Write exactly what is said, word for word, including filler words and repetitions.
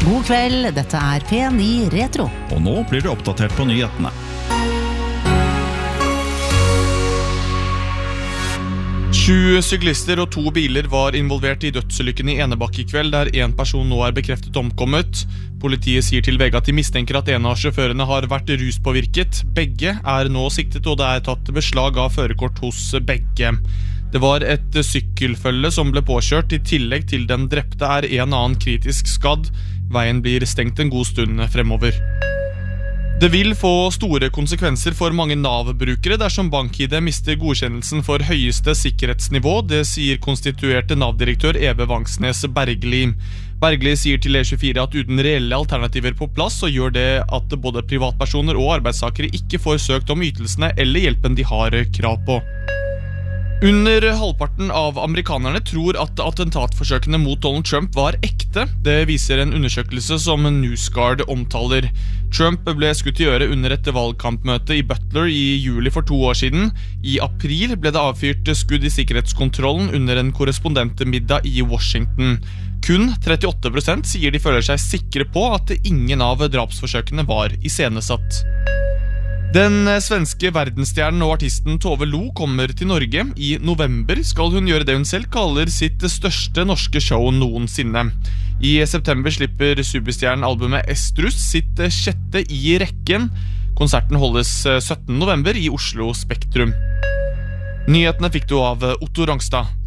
God kveld, dette er P ni Retro. Og nå blir du oppdatert på nyhetene. Sju syklister og to biler var involvert i dødsulykken i Enebakk i kveld, der en person nå er bekreftet omkommet. Politiet sier til V G at de mistenker at en av sjåførene har vært ruspåvirket. Begge er nå siktet, og det er tatt beslag av førerkort hos begge. Det var et sykkelfølge som ble påkjørt. I tillegg til den drepte er en annen kritisk skadd. Veien blir stengt en god stund fremover. Det vil få store konsekvenser for mange Nav-brukere dersom BankID mister godkjennelsen for høyeste sikkerhetsnivå. Det sier konstituerte Nav-direktør Eve Vangsnes Bergli. Bergli sier til E tjuefire at uten reelle alternativer på plass, så gjør det at både privatpersoner og arbeidstakere ikke får søkt om ytelsene eller hjelpen de har krav på. Under halvparten av amerikanerne tror at attentatforsøkene mot Donald Trump var ekte. Det viser en undersøkelse som NewsGuard omtaler. Trump ble skutt i øret under et valgkampmøte i Butler i juli for to år siden. I april ble det avfyrt skudd i sikkerhetskontrollen under en korrespondentmiddag i Washington. Kun trettiåtte prosent sier de føler seg sikre på at ingen av drapsforsøkene var iscenesatt. Den svenske verdensstjernen og artisten Tove Lo kommer til Norge. I november skal hun gjøre det hun selv kaller sitt største norske show noensinne. I september slipper superstjernen albumet Estrus sitt sjette i rekken. Konserten holdes syttende november i Oslo Spektrum. Nyhetene fikk du av Otto Rangstad.